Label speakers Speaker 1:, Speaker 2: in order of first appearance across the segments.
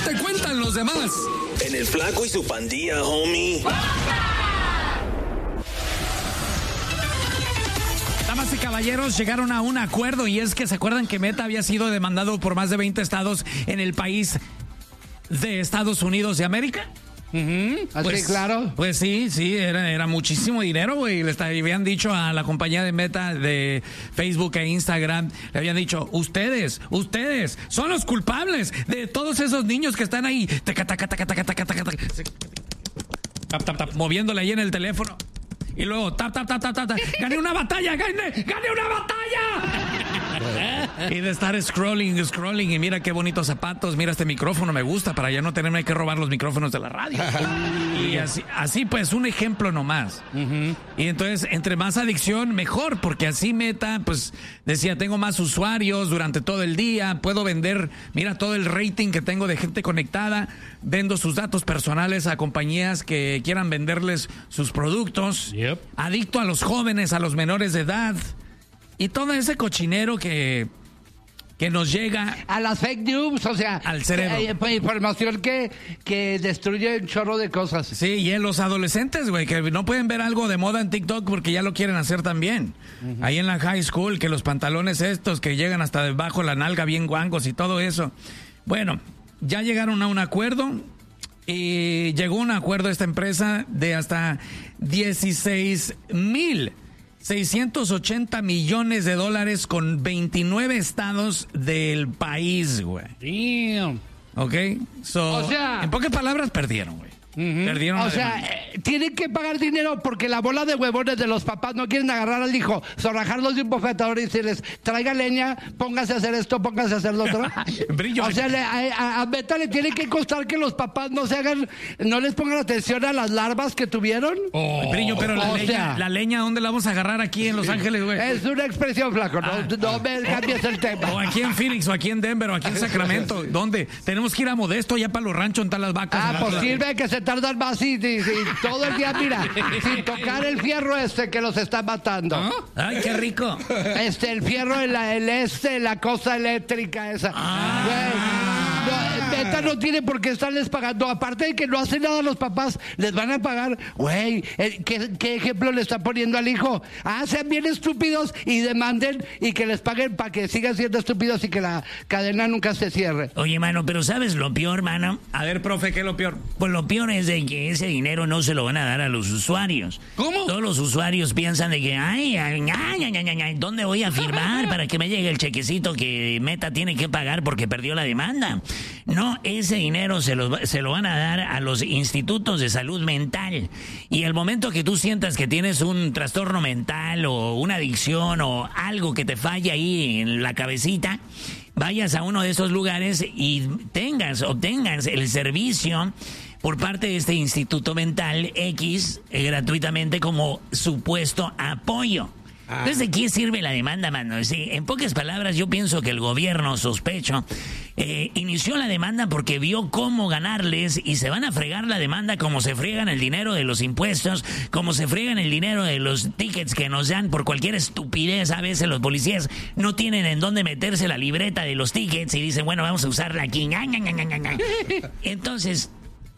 Speaker 1: te cuentan los demás?
Speaker 2: En el Flaco y su pandilla, homie.
Speaker 3: Damas y caballeros, llegaron a un acuerdo y es que se acuerdan que Meta había sido demandado por más de 20 estados en el país de Estados Unidos de América.
Speaker 4: Así, claro.
Speaker 3: Pues sí, era muchísimo dinero, güey. Le habían dicho a la compañía de Meta de Facebook e Instagram, le habían dicho, ustedes son los culpables de todos esos niños que están ahí, moviéndole ahí en el teléfono. Y luego, tap, ¡gané una batalla! ¡Gané una batalla! Y de estar scrolling, y mira qué bonitos zapatos, mira este micrófono, me gusta, para ya no tenerme que robar los micrófonos de la radio. Y así pues, un ejemplo nomás. Y entonces, entre más adicción, mejor, porque así Meta, pues, decía, tengo más usuarios durante todo el día, puedo vender, mira todo el rating que tengo de gente conectada, vendo sus datos personales a compañías que quieran venderles sus productos.
Speaker 4: Yep.
Speaker 3: Adicto a los jóvenes, a los menores de edad y todo ese cochinero que nos llega
Speaker 4: a las fake news, o sea,
Speaker 3: al cerebro.
Speaker 4: Información que destruye un chorro de cosas.
Speaker 3: Sí, y en los adolescentes, güey, que no pueden ver algo de moda en TikTok porque ya lo quieren hacer también. Ahí en la high school, que los pantalones estos que llegan hasta debajo de la nalga bien guangos y todo eso. Bueno, ya llegaron a un acuerdo. Y llegó a un acuerdo esta empresa de hasta 16,680 millones de dólares con 29 estados del país, güey.
Speaker 4: Damn.
Speaker 3: ¿Ok?
Speaker 4: O sea,
Speaker 3: en pocas palabras, perdieron, güey. Perdieron.
Speaker 4: O sea, tienen que pagar dinero porque la bola de huevones de los papás no quieren agarrar al hijo, zorrajarlos de un bofetador y decirles, traiga leña, póngase a hacer esto, póngase a hacer lo otro.
Speaker 3: Brillo.
Speaker 4: O sea, a Meta le tiene que costar que los papás no les pongan atención a las larvas que tuvieron.
Speaker 3: Brillo, pero la leña, ¿dónde la vamos a agarrar aquí en Los Ángeles, güey?
Speaker 4: Es una expresión, Flaco, no me cambies el tema.
Speaker 3: O aquí en Phoenix, o aquí en Denver, o aquí en Sacramento. ¿Dónde? Tenemos que ir a Modesto, ya para los ranchos, en las vacas.
Speaker 4: Pues sirve que se tardan más y todo el día, mira, sin tocar el fierro que los está matando.
Speaker 3: ¿Ah? Ay, qué rico.
Speaker 4: El fierro, la cosa eléctrica esa. Meta no tiene por qué estarles pagando. Aparte de que no hacen nada los papás, les van a pagar. Güey, ¿qué ejemplo le están poniendo al hijo? Sean bien estúpidos y demanden y que les paguen para que sigan siendo estúpidos y que la cadena nunca se cierre.
Speaker 5: Oye, mano, pero ¿sabes lo peor, mano?
Speaker 3: A ver, profe, ¿qué es lo peor?
Speaker 5: Pues lo peor es de que ese dinero no se lo van a dar a los usuarios.
Speaker 3: ¿Cómo?
Speaker 5: Todos los usuarios piensan de que, ay, ¿dónde voy a firmar para que me llegue el chequecito que Meta tiene que pagar porque perdió la demanda? No, ese dinero se lo van a dar a los institutos de salud mental. Y el momento que tú sientas que tienes un trastorno mental o una adicción o algo que te falla ahí en la cabecita, vayas a uno de esos lugares y obtengas el servicio por parte de este Instituto Mental X gratuitamente como supuesto apoyo. Entonces, ¿de qué sirve la demanda, mano? Sí, en pocas palabras, yo pienso que el gobierno, sospecho, inició la demanda porque vio cómo ganarles y se van a fregar la demanda como se friegan el dinero de los impuestos, como se friegan el dinero de los tickets que nos dan por cualquier estupidez. A veces los policías no tienen en dónde meterse la libreta de los tickets y dicen, bueno, vamos a usarla aquí. Entonces,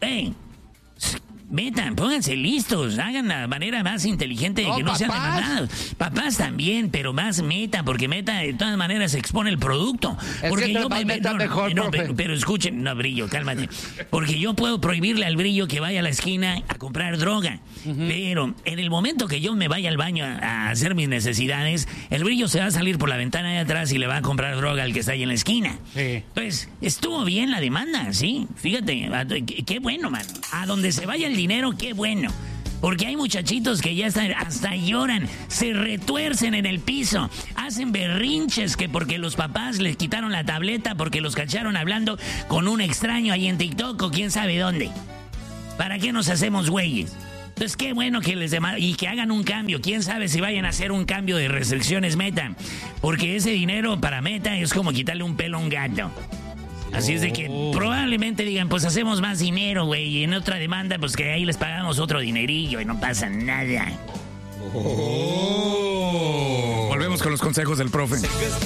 Speaker 5: Meta, pónganse listos, hagan la manera más inteligente de que no sean demandados. Papás también, pero más Meta, porque Meta de todas maneras expone el producto. Porque pero escuchen, no, Brillo, cálmate. Porque yo puedo prohibirle al Brillo que vaya a la esquina a comprar droga. Pero en el momento que yo me vaya al baño a hacer mis necesidades, el Brillo se va a salir por la ventana de atrás y le va a comprar droga al que está ahí en la esquina. Sí. Entonces, estuvo bien la demanda, ¿sí? Fíjate, qué bueno, mano. A donde se vaya el dinero, qué bueno. Porque hay muchachitos que ya están, hasta lloran, se retuercen en el piso, hacen berrinches que porque los papás les quitaron la tableta, porque los cacharon hablando con un extraño ahí en TikTok o quién sabe dónde. ¿Para qué nos hacemos güeyes? Entonces, qué bueno que y que hagan un cambio. Quién sabe si vayan a hacer un cambio de restricciones Meta. Porque ese dinero para Meta es como quitarle un pelo a un gato. Así es de que probablemente digan, pues hacemos más dinero, güey. Y en otra demanda, pues que ahí les pagamos otro dinerillo y no pasa nada.
Speaker 3: Volvemos con los consejos del profe.